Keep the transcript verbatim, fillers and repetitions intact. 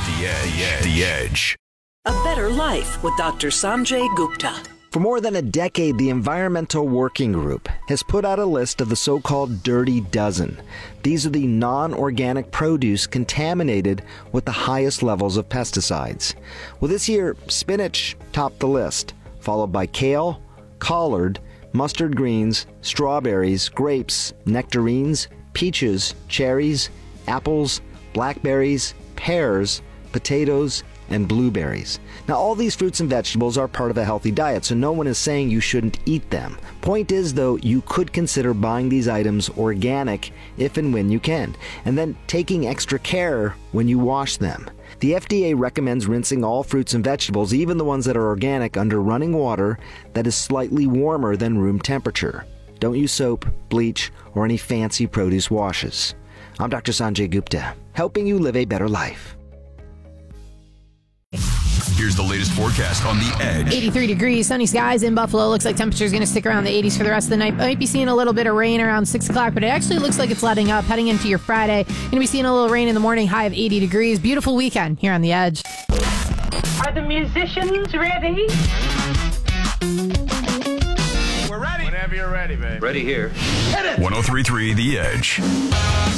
The Edge. The Edge. A Better Life with Doctor Sanjay Gupta. For more than a decade, the Environmental Working Group has put out a list of the so-called Dirty Dozen. These are the non-organic produce contaminated with the highest levels of pesticides. Well, this year, spinach topped the list, followed by kale, collard, mustard greens, strawberries, grapes, nectarines, peaches, cherries, apples, blackberries, pears, potatoes, and blueberries. Now, all these fruits and vegetables are part of a healthy diet, so no one is saying you shouldn't eat them. Point is, though, you could consider buying these items organic if and when you can, and then taking extra care when you wash them. The F D A recommends rinsing all fruits and vegetables, even the ones that are organic, under running water that is slightly warmer than room temperature. Don't use soap, bleach, or any fancy produce washes. I'm Doctor Sanjay Gupta, helping you live a better life. Here's the latest forecast on The Edge. eighty-three degrees, sunny skies in Buffalo. Looks like temperature's going to stick around the eighties for the rest of the night. Might be seeing a little bit of rain around six o'clock, but it actually looks like it's letting up heading into your Friday. Going to be seeing a little rain in the morning, high of eighty degrees. Beautiful weekend here on The Edge. Are the musicians ready? We're ready. Whenever you're ready, babe. Ready here. one oh three point three The Edge.